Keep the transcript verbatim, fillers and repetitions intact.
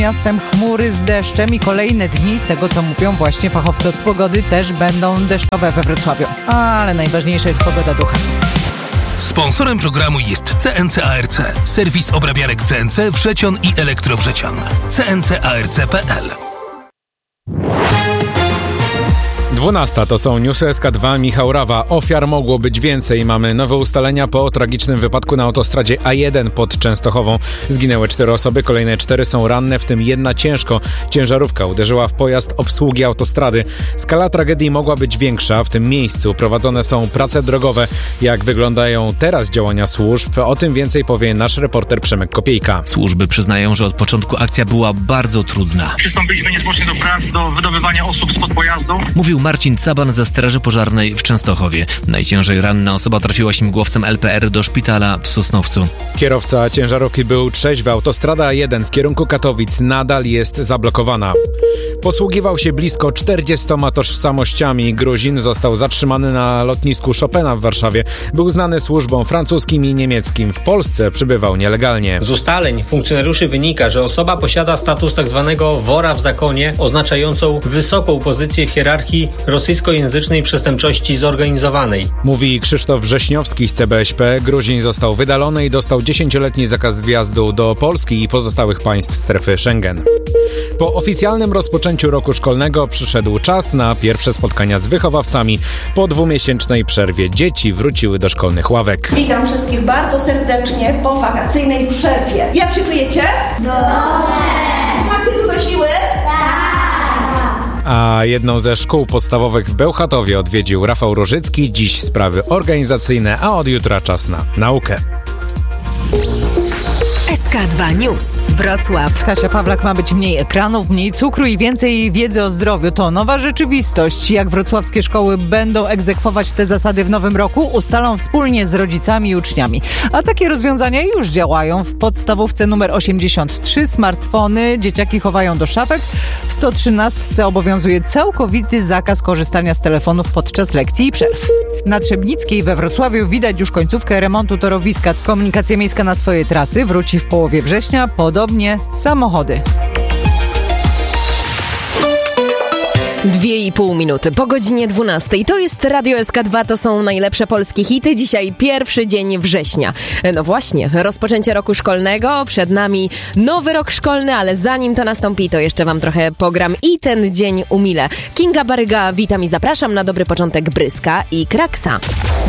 miastem chmury z deszczem i kolejne dni, z tego co mówią właśnie fachowcy od pogody, też będą deszczowe we Wrocławiu. Ale najważniejsza jest pogoda ducha. Sponsorem programu jest C N C A R C, serwis obrabiarek C N C, Wrzecion i Elektrowrzecian. C N C A R C kropka P L. dwunasta to są newsy S K dwa, Michał Rawa. Ofiar mogło być więcej. Mamy nowe ustalenia po tragicznym wypadku na autostradzie A jeden pod Częstochową. Zginęły cztery osoby, kolejne cztery są ranne, w tym jedna ciężko. Ciężarówka uderzyła w pojazd obsługi autostrady. Skala tragedii mogła być większa. W tym miejscu prowadzone są prace drogowe. Jak wyglądają teraz działania służb? O tym więcej powie nasz reporter Przemek Kopiejka. Służby przyznają, że od początku akcja była bardzo trudna. Przystąpiliśmy niezwłocznie do prac, do wydobywania osób spod pojazdu. Mówił Marcin Caban ze Straży Pożarnej w Częstochowie. Najciężej ranna osoba trafiła śmigłowcem L P R do szpitala w Sosnowcu. Kierowca ciężarówki był trzeźwy. Autostrada A jeden w kierunku Katowic nadal jest zablokowana. Posługiwał się blisko czterdziestoma tożsamościami. Gruzin został zatrzymany na lotnisku Chopina w Warszawie. Był znany służbom francuskim i niemieckim. W Polsce przybywał nielegalnie. Z ustaleń funkcjonariuszy wynika, że osoba posiada status tzw. wora w zakonie, oznaczającą wysoką pozycję w hierarchii rosyjskojęzycznej przestępczości zorganizowanej. Mówi Krzysztof Wrześniowski z C B S P. Gruzin został wydalony i dostał dziesięcioletni zakaz wjazdu do Polski i pozostałych państw strefy Schengen. Po oficjalnym rozpoczęciu roku szkolnego przyszedł czas na pierwsze spotkania z wychowawcami. Po dwumiesięcznej przerwie dzieci wróciły do szkolnych ławek. Witam wszystkich bardzo serdecznie po wakacyjnej przerwie. Jak się czujecie? Dobrze! Macie dużo siły? A jedną ze szkół podstawowych w Bełchatowie odwiedził Rafał Rożycki. Dziś sprawy organizacyjne, a od jutra czas na naukę. S K dwa News. Wrocław. Kasia Pawlak, ma być mniej ekranów, mniej cukru i więcej wiedzy o zdrowiu. To nowa rzeczywistość. Jak wrocławskie szkoły będą egzekwować te zasady w nowym roku, ustalą wspólnie z rodzicami i uczniami. A takie rozwiązania już działają. W podstawówce numer osiemdziesiąt trzy smartfony dzieciaki chowają do szafek. W sto trzynastce obowiązuje całkowity zakaz korzystania z telefonów podczas lekcji i przerw. Na Trzebnickiej we Wrocławiu widać już końcówkę remontu torowiska. Komunikacja miejska na swoje trasy wróci w połowie września, podobnie samochody. Dwie i pół minuty po godzinie dwunastej. To jest Radio S K dwa, to są najlepsze polskie hity. Dzisiaj pierwszy dzień września. No właśnie, rozpoczęcie roku szkolnego. Przed nami nowy rok szkolny, ale zanim to nastąpi, to jeszcze wam trochę pogram i ten dzień umilę. Kinga Baryga, witam i zapraszam na dobry początek Bryska i Kraksa.